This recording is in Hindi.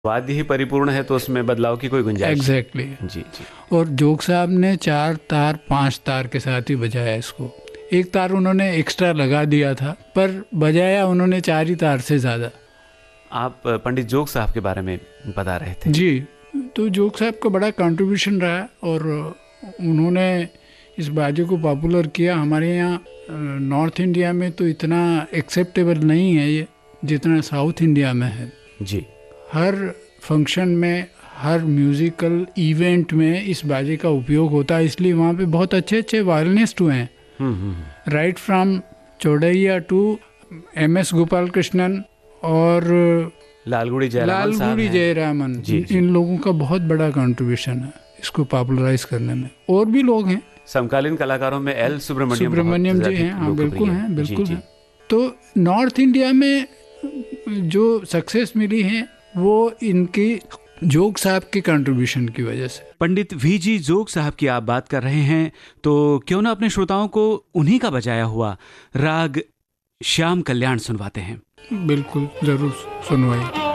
वाद्य ही परिपूर्ण है तो उसमें बदलाव की कोई गुंजाइश। एग्जैक्टली जी जी। और जोग साहब ने 4 तार 5 तार के साथ ही बजाया इसको। 1 तार उन्होंने एक्स्ट्रा लगा दिया था, पर बजाया उन्होंने 4 ही तार से ज़्यादा। आप पंडित जोग साहब के बारे में बता रहे थे। जी, तो जोग साहब का बड़ा कंट्रीब्यूशन रहा और उन्होंने इस बाजे को पॉपुलर किया। हमारे यहाँ नॉर्थ इंडिया में तो इतना एक्सेप्टेबल नहीं है ये जितना साउथ इंडिया में है। जी। हर फंक्शन में, हर म्यूजिकल इवेंट में इस बाजे का उपयोग होता है, इसलिए वहाँ पे बहुत अच्छे अच्छे वायलिनिस्ट हुए हैं। Right from चौड़ैया to MS Gopal Krishnan और लालगुड़ी जयरामन इन लोगों का बहुत बड़ा कंट्रीब्यूशन है इसको पॉपुलराइज करने में। और भी लोग हैं समकालीन कलाकारों में L सुब्रमण्यम जी हैं। हाँ, बिल्कुल हैं, बिल्कुल हैं। तो नॉर्थ इंडिया में जो सक्सेस मिली है वो इनकी जोग साहब के कंट्रीब्यूशन की वजह से। पंडित VG जोग साहब की आप बात कर रहे हैं तो क्यों ना अपने श्रोताओं को उन्हीं का बजाया हुआ राग श्याम कल्याण सुनवाते हैं। बिल्कुल, जरूर सुनवाइए।